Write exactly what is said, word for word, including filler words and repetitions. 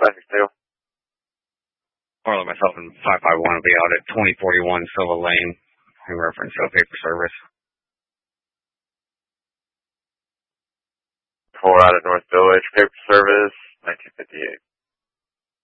five six two. Marlon, myself, and five five one will be out at twenty forty-one Silva Lane in reference to a paper service. Four out of North Village, paper service, nineteen fifty-eight.